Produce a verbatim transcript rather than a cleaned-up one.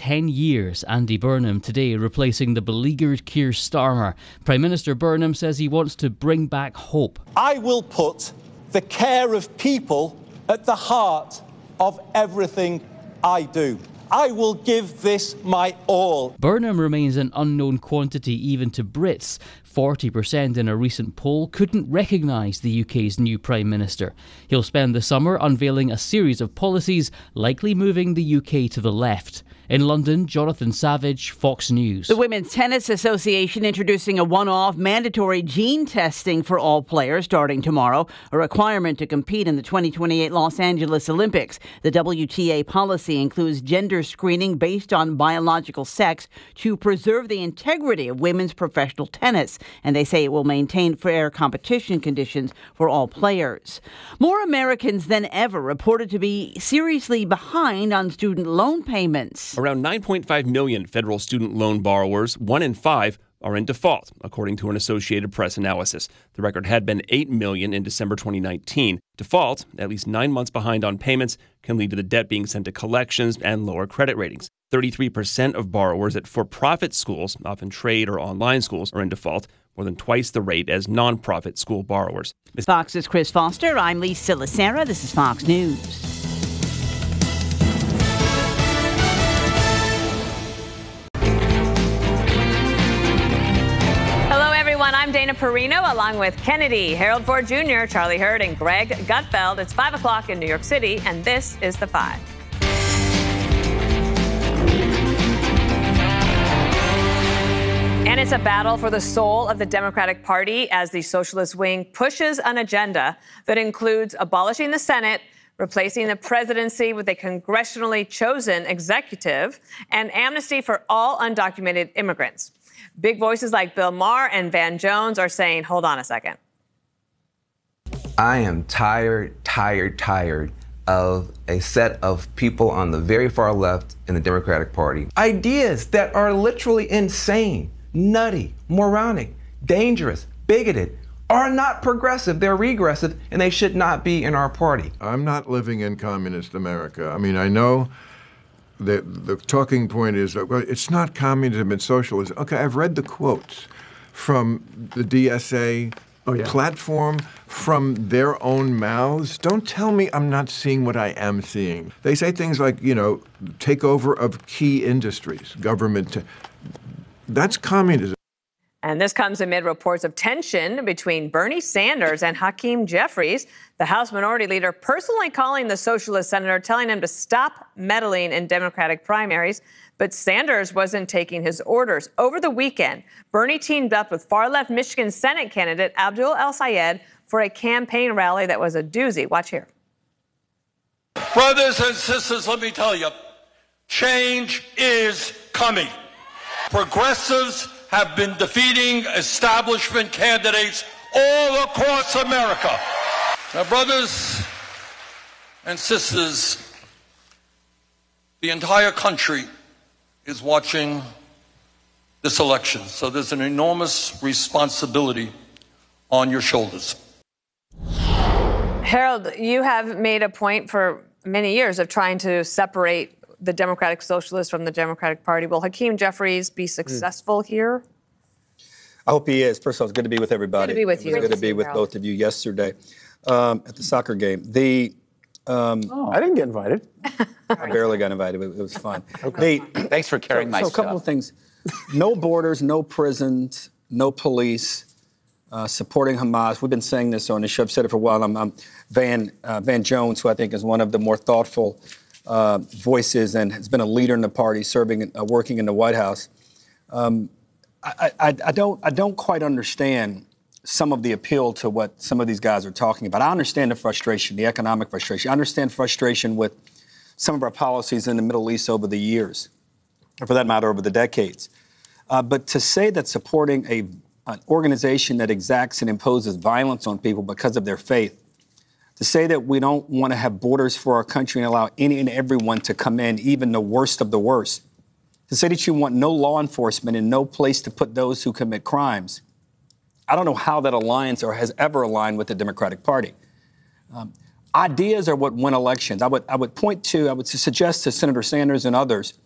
ten years. Andy Burnham today replacing the beleaguered Keir Starmer. Prime Minister Burnham says he wants to bring back hope. I will put the care of people at the heart of everything I do. I will give this my all. Burnham remains an unknown quantity even to Brits. forty percent in a recent poll couldn't recognise the U K's new Prime Minister. He'll spend the summer unveiling a series of policies, likely moving the U K to the left. In London, Jonathan Savage, Fox News. The Women's Tennis Association introducing a one-off mandatory gene testing for all players starting tomorrow, a requirement to compete in the twenty twenty-eight Los Angeles Olympics. The W T A policy includes gender screening based on biological sex to preserve the integrity of women's professional tennis, and they say it will maintain fair competition conditions for all players. More Americans than ever reported to be seriously behind on student loan payments. Around nine point five million federal student loan borrowers, one in five, are in default, according to an Associated Press analysis. The record had been eight million in December twenty nineteen. Default, at least nine months behind on payments, can lead to the debt being sent to collections and lower credit ratings. thirty-three percent of borrowers at for-profit schools, often trade or online schools, are in default, more than twice the rate as non-profit school borrowers. Fox's Chris Foster. I'm Lisa Lacera. This is Fox News. I'm Dana Perino, along with Kennedy, Harold Ford Junior, Charlie Hurd, and Greg Gutfeld. It's five o'clock in New York City, and this is The Five. And it's a battle for the soul of the Democratic Party as the socialist wing pushes an agenda that includes abolishing the Senate, replacing the presidency with a congressionally chosen executive, and amnesty for all undocumented immigrants. Big voices like Bill Maher and Van Jones are saying, hold on a second. I am tired, tired, tired of a set of people on the very far left in the Democratic Party. Ideas that are literally insane, nutty, moronic, dangerous, bigoted, are not progressive. They're regressive, and they should not be in our party. I'm not living in communist America. I mean, I know The, the talking point is that, well, it's not communism, it's socialism. Okay, I've read the quotes from the D S A oh, yeah. platform, from their own mouths. Don't tell me I'm not seeing what I am seeing. They say things like, you know, takeover of key industries, government. T- that's communism. And this comes amid reports of tension between Bernie Sanders and Hakeem Jeffries, the House Minority Leader personally calling the socialist senator, telling him to stop meddling in Democratic primaries. But Sanders wasn't taking his orders. Over the weekend, Bernie teamed up with far-left Michigan Senate candidate Abdul El-Sayed for a campaign rally that was a doozy. Watch here. Brothers and sisters, let me tell you, change is coming. Progressives have been defeating establishment candidates all across America. Now, brothers and sisters, the entire country is watching this election, so there's an enormous responsibility on your shoulders. Harold, you have made a point for many years of trying to separate the Democratic Socialists from the Democratic Party. Will Hakeem Jeffries be successful mm. here? I hope he is. First of all, it's good to be with everybody. Good to be with you. It was good to be with both of you yesterday um, at the soccer game. The um, oh, I didn't get invited. I barely got invited. It, it was fun. Okay. The, Thanks for carrying so, my so stuff. So a couple of things. No borders, no prisons, no police, uh, supporting Hamas. We've been saying this on the show. I've said it for a while. I'm, I'm Van, uh, Van Jones, who I think is one of the more thoughtful uh, voices and has been a leader in the party, serving, uh, working in the White House. Um, I, I, I don't I don't quite understand some of the appeal to what some of these guys are talking about. I understand the frustration, the economic frustration. I understand frustration with some of our policies in the Middle East over the years, or for that matter, over the decades. Uh, but to say that supporting a, an organization that exacts and imposes violence on people because of their faith, to say that we don't want to have borders for our country and allow any and everyone to come in, even the worst of the worst, to say that you want no law enforcement and no place to put those who commit crimes, I don't know how that aligns or has ever aligned with the Democratic Party. Um, ideas are what win elections. I would, I would point to, I would suggest to Senator Sanders and others